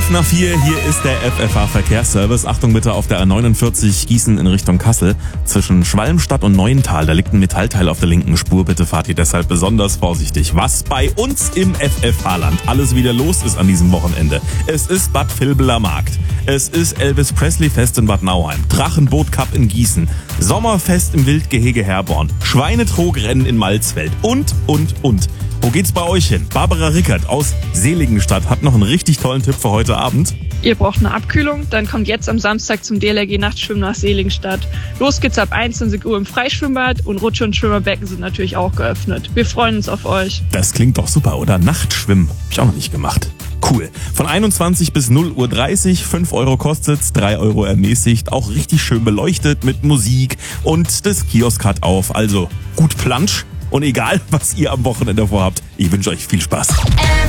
4:12, hier ist der FFH Verkehrsservice. Achtung bitte auf der A49 Gießen in Richtung Kassel. Zwischen Schwalmstadt und Neuental, da liegt ein Metallteil auf der linken Spur. Bitte fahrt ihr deshalb besonders vorsichtig. Was bei uns im FFH-Land alles wieder los ist an diesem Wochenende. Es ist Bad Vilbeler Markt. Es ist Elvis Presley Fest in Bad Nauheim. Drachenboot Cup in Gießen. Sommerfest im Wildgehege Herborn. Schweinetrogrennen in Malzfeld. Und. Wo geht's bei euch hin? Barbara Rickert aus Seligenstadt hat noch einen richtig tollen Tipp für heute Abend. Ihr braucht eine Abkühlung, dann kommt jetzt am Samstag zum DLRG Nachtschwimmen nach Seligenstadt. Los geht's ab 21 Uhr im Freischwimmbad und Rutsche- und Schwimmerbecken sind natürlich auch geöffnet. Wir freuen uns auf euch. Das klingt doch super, oder? Nachtschwimmen. Hab ich auch noch nicht gemacht. Cool. Von 21 bis 0:30 Uhr, 5 Euro kostet's, 3 Euro ermäßigt, auch richtig schön beleuchtet mit Musik und das Kiosk hat auf. Also gut Plansch und egal, was ihr am Wochenende vorhabt, ich wünsche euch viel Spaß.